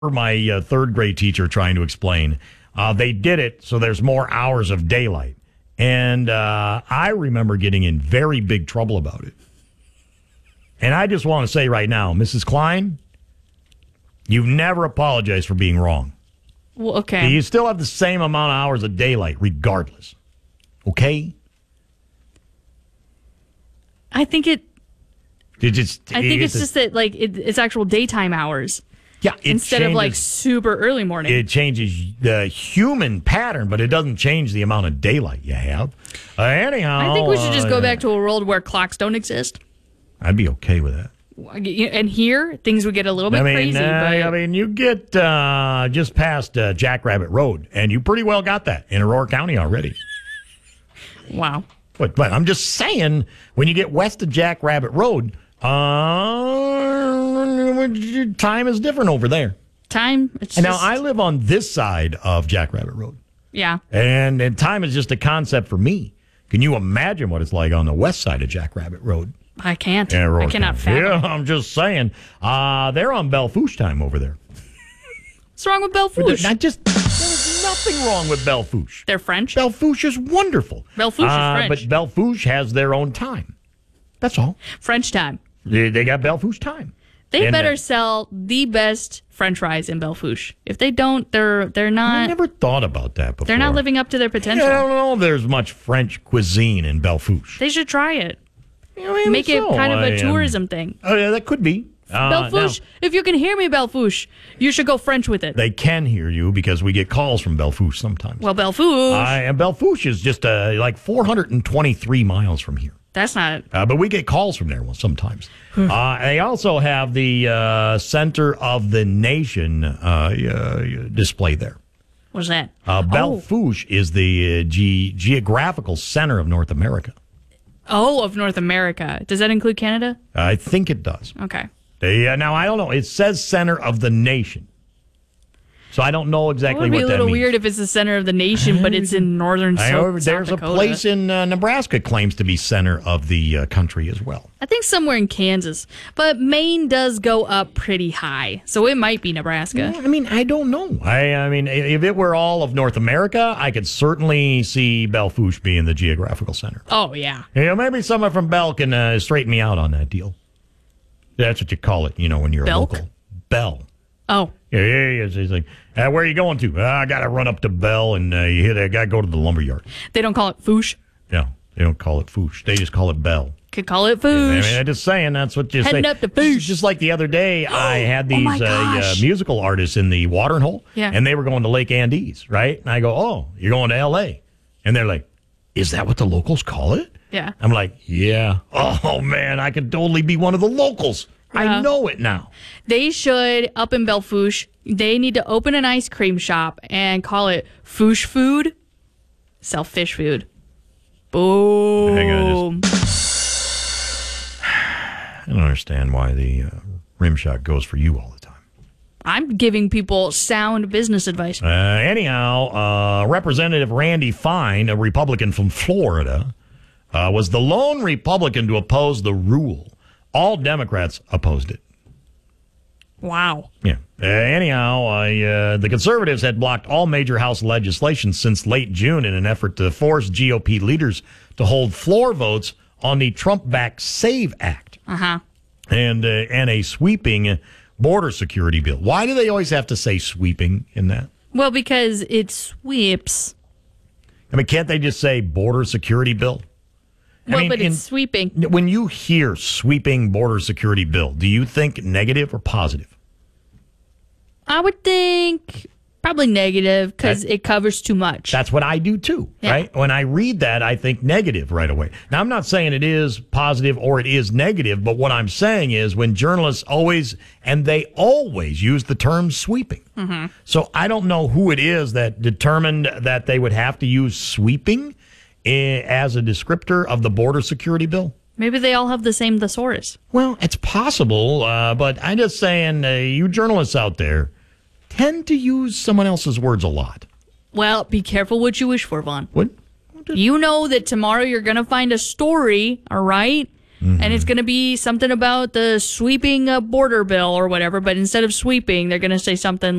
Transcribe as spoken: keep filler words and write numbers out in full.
my uh, third grade teacher trying to explain. Uh, they did it so there's more hours of daylight. And uh, I remember getting in very big trouble about it. And I just want to say right now, Missus Klein, you've never apologized for being wrong. Well, okay. You still have the same amount of hours of daylight regardless. Okay? I think it... It just, I think it, it's just that, like, it, it's actual daytime hours. Yeah, it instead changes, of, like, super early morning. It changes the human pattern, but it doesn't change the amount of daylight you have. Uh, anyhow... I think we should just uh, go back to a world where clocks don't exist. I'd be okay with that. And here, things would get a little bit I mean, crazy. Uh, but... I mean, you get uh, just past uh, Jackrabbit Road, and you pretty well got that in Aurora County already. Wow. But, but I'm just saying, when you get west of Jackrabbit Road, uh, time is different over there. Time? It's and just... now, I live on this side of Jackrabbit Road. Yeah. And, and time is just a concept for me. Can you imagine what it's like on the west side of Jackrabbit Road? I can't. Yeah, I cannot fathom. Yeah, I'm just saying. Uh, they're on Belle Fourche time over there. What's wrong with Belle Fourche? Not just, there's nothing wrong with Belle Fourche. They're French? Belle Fourche is wonderful. Belle Fourche uh, is French. But Belle Fourche has their own time. That's all. French time. They, they got Belle Fourche time. They and, better uh, sell the best French fries in Belle Fourche. If they don't, they're they're not. I never thought about that before. They're not living up to their potential. I don't know if there's much French cuisine in Belle Fourche. They should try it. Yeah, maybe Make so. it kind of a I, um, tourism thing. Oh, yeah, that could be. Uh, Belle Fourche, now, if you can hear me, Belle Fourche, you should go French with it. they can hear you because we get calls from Belle Fourche sometimes. Well, Belle Fourche. Uh, and Belle Fourche is just uh, like four hundred twenty-three miles from here. That's not. Uh, but we get calls from there sometimes. uh, they also have the uh, Center of the Nation uh, uh, display there. What's that? Uh, Belle oh. Fourche is the uh, ge- geographical center of North America. Oh, of North America. Does that include Canada? I think it does. Okay. They, uh, now, I don't know. It says center of the nation. So I don't know exactly It would be what a that little means. weird if it's the center of the nation, but it's in northern I South, know there's South a Dakota. place in uh, Nebraska claims to be center of the uh, country as well. I think somewhere in Kansas. But Maine does go up pretty high, so it might be Nebraska. I mean, I don't know. I, I mean, if it were all of North America, I could certainly see Belle Fourche being the geographical center. Oh, yeah. You know, maybe someone from Bell can uh, straighten me out on that deal. That's what you call it, you know, when you're Belk? a local. Bell. Oh. Yeah, yeah, yeah. He's like, uh, where are you going to? Uh, I got to run up to Bell, and uh, you hit. I got to go to the lumberyard. They don't call it Fouche. No, they don't call it Fourche. They just call it Bell. Could call it I Fouche. mean, I'm just saying that's what you say. Heading up to Fouche. Just like the other day, I had Oh these my uh, uh, gosh. musical artists in the watering hole, Yeah. and they were going to Lake Andes, right? And I go, oh, you're going to L A, and they're like, is that what the locals call it? Yeah. I'm like, yeah. Oh man, I could totally be one of the locals. I Yeah. know it now. They should, up in Belle Fourche, they need to open an ice cream shop and call it Fouche Food. Sell fish food. Boom. Hang on, I don't understand why the uh, rim shot goes for you all the time. I'm giving people sound business advice. Uh, anyhow, uh, Representative Randy Fine, a Republican from Florida, uh, was the lone Republican to oppose the rule. All Democrats opposed it. Wow. Yeah. Uh, anyhow, I, uh, the conservatives had blocked all major House legislation since late June in an effort to force G O P leaders to hold floor votes on the Trump-backed SAVE Act Uh-huh. and uh, and a sweeping border security bill. Why do they always have to say sweeping in that? Well, because it sweeps. I mean, can't they just say border security bill? I Well, mean, but in- it's sweeping. When you hear sweeping border security bill, do you think negative or positive? I would think probably negative because That- it covers too much. That's what I do too, Yeah. right? When I read that, I think negative right away. Now, I'm not saying it is positive or it is negative, but what I'm saying is when journalists always, and they always use the term sweeping. Mm-hmm. So I don't know who it is that determined that they would have to use sweeping eh, as a descriptor of the border security bill. Maybe they all have the same thesaurus. Well, it's possible, uh, but I'm just saying, uh, you journalists out there tend to use someone else's words a lot. Well, be careful what you wish for, Vaughn. What? You know that tomorrow you're going to find a story, all right, Mm-hmm. And it's going to be something about the sweeping uh, border bill or whatever. But instead of sweeping, they're going to say something